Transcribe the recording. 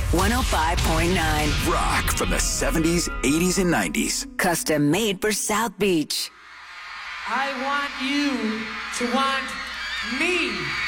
105.9. Rock from the 70s, 80s, and 90s. Custom made for South Beach. I want you to want me.